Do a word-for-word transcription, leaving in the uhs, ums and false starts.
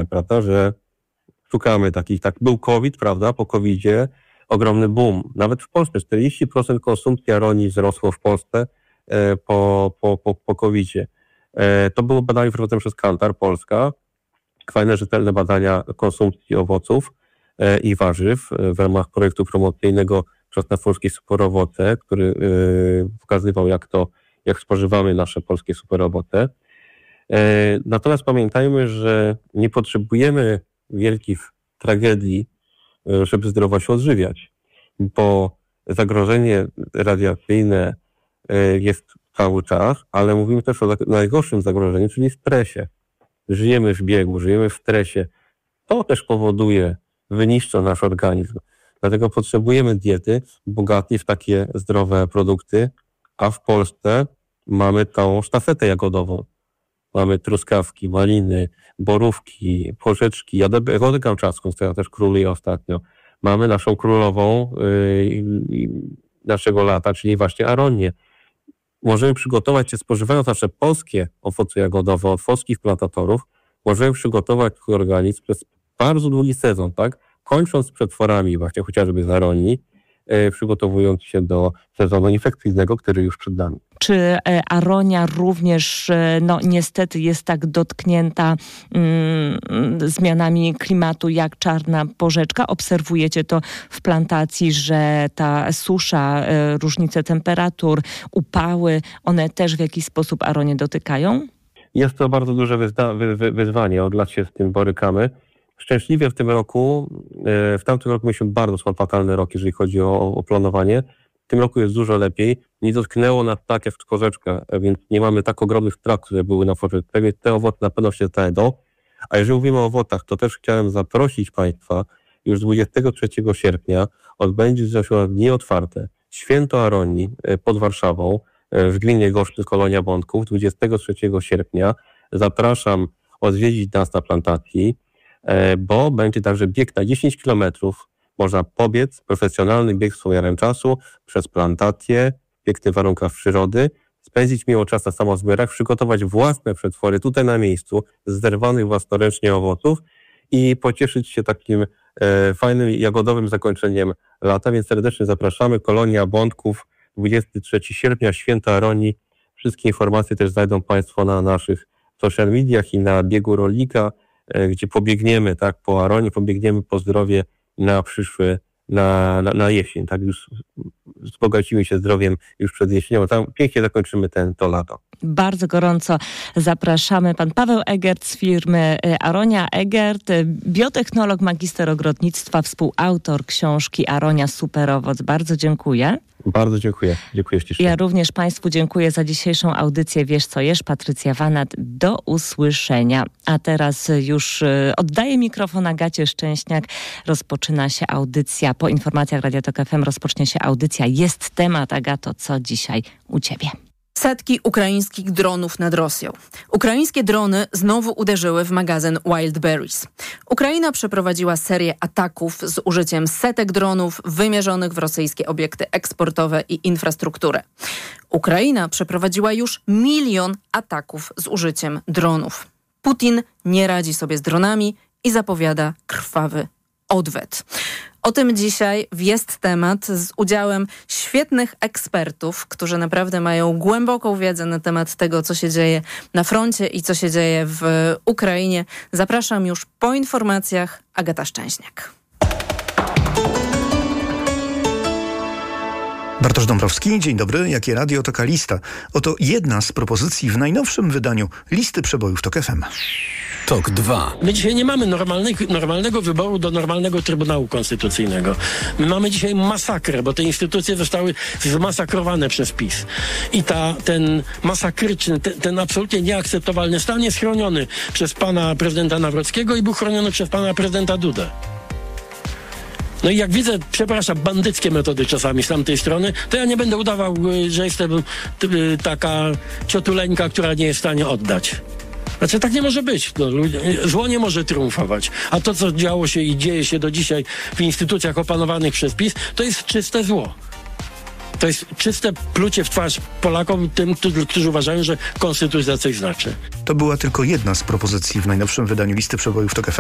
prawda, że szukamy takich, tak był COVID, prawda, po kowidzie ogromny boom. Nawet w Polsce czterdzieści procent konsumpcji aronii wzrosło w Polsce e, po, po, po, po kowidzie. E, to było badanie prowadzone przez Kantar Polska. Fajne, rzetelne badania konsumpcji owoców e, i warzyw e, w ramach projektu promocyjnego Czosna-Polskie superowoce, który e, pokazywał, jak to, jak spożywamy nasze polskie superowoce. E, natomiast pamiętajmy, że nie potrzebujemy wielkich tragedii, żeby zdrowo się odżywiać, bo zagrożenie radiacyjne jest cały czas, ale mówimy też o najgorszym zagrożeniu, czyli stresie. Żyjemy w biegu, żyjemy w stresie. To też powoduje, wyniszcza nasz organizm. Dlatego potrzebujemy diety bogatej w takie zdrowe produkty, a w Polsce mamy całą sztafetę jagodową. Mamy truskawki, maliny, borówki, porzeczki, jagodę kamczacką, która też króluje ostatnio. Mamy naszą królową yy, naszego lata, czyli właśnie aronię. Możemy przygotować się, spożywając nasze polskie owoce jagodowe od polskich plantatorów, możemy przygotować swój organizm przez bardzo długi sezon, tak? Kończąc przetworami właśnie chociażby z aronii, yy, przygotowując się do sezonu infekcyjnego, który już przed nami. Czy aronia również, no niestety jest tak dotknięta mm, zmianami klimatu jak czarna porzeczka? Obserwujecie to w plantacji, że ta susza, różnice temperatur, upały, one też w jakiś sposób aronię dotykają? Jest to bardzo duże wyzda- wy- wy- wyzwanie, od lat się z tym borykamy. Szczęśliwie w tym roku, w tamtym roku mieliśmy bardzo fatalny rok, jeżeli chodzi o, o planowanie. W tym roku jest dużo lepiej. Nie dotknęło nas tak jak w porzeczkę, więc nie mamy tak ogromnych strat, które były na porzeczce, więc te owoce na pewno się znajdą. A jeżeli mówimy o owocach, to też chciałem zaprosić Państwa, już dwudziestego trzeciego sierpnia odbędzie się dni otwarte, święto aronii pod Warszawą, w gminie Goszczy, Kolonia Bątków, dwudziestego trzeciego sierpnia. Zapraszam odwiedzić nas na plantacji, bo będzie także bieg na dziesięć kilometrów. Można pobiec, profesjonalny bieg z umiarem czasu, przez plantację, w pięknych warunkach przyrody, spędzić miło czas na samozbierach, przygotować własne przetwory tutaj na miejscu, z zerwanych własnoręcznie owoców i pocieszyć się takim e, fajnym, jagodowym zakończeniem lata, więc serdecznie zapraszamy. Kolonia Bątków, dwudziestego trzeciego sierpnia, święto aronii. Wszystkie informacje też znajdą Państwo na naszych social mediach i na biegu rolnika, e, gdzie pobiegniemy, tak, po aronii, pobiegniemy po zdrowie na przyszły, na, na, na jesień, tak, już wzbogacimy się zdrowiem już przed jesienią, tam pięknie zakończymy ten, to lato. Bardzo gorąco zapraszamy. Pan Paweł Egert z firmy Aronia Egert, biotechnolog, magister ogrodnictwa, współautor książki Aronia Superowoc. Bardzo dziękuję. Bardzo dziękuję. Dziękuję ślicznie. Ja również Państwu dziękuję za dzisiejszą audycję Wiesz co jesz. Patrycja Wanat. Do usłyszenia. A teraz już oddaję mikrofon Agacie Szczęśniak. Rozpoczyna się audycja. Po informacjach Radia Tok F M rozpocznie się audycja. Jest temat, Agato, co dzisiaj u Ciebie? Setki ukraińskich dronów nad Rosją. Ukraińskie drony znowu uderzyły w magazyn Wildberries. Ukraina przeprowadziła serię ataków z użyciem setek dronów wymierzonych w rosyjskie obiekty eksportowe i infrastrukturę. Ukraina przeprowadziła już milion ataków z użyciem dronów. Putin nie radzi sobie z dronami i zapowiada krwawy odwet. O tym dzisiaj Jest temat z udziałem świetnych ekspertów, którzy naprawdę mają głęboką wiedzę na temat tego, co się dzieje na froncie i co się dzieje w Ukrainie. Zapraszam już po informacjach. Agata Szczęśniak. Bartosz Dąbrowski, dzień dobry. Jakie radio, taka lista. Oto jedna z propozycji w najnowszym wydaniu listy przebojów Tok F M. Tok dwa. My dzisiaj nie mamy normalnego, normalnego wyboru do normalnego Trybunału Konstytucyjnego. My mamy dzisiaj masakrę, bo te instytucje zostały zmasakrowane przez PiS. I ta, ten masakryczny, ten, ten absolutnie nieakceptowalny stan jest chroniony przez pana prezydenta Nawrockiego i był chroniony przez pana prezydenta Dudę. No i jak widzę, przepraszam, bandyckie metody czasami z tamtej strony, to ja nie będę udawał, że jestem taka ciotuleńka, która nie jest w stanie oddać. Znaczy tak nie może być. No, zło nie może triumfować. A to, co działo się i dzieje się do dzisiaj w instytucjach opanowanych przez PiS, to jest czyste zło. To jest czyste plucie w twarz Polakom i tym, którzy uważają, że konstytucja coś znaczy. To była tylko jedna z propozycji w najnowszym wydaniu listy przebojów Tok F M.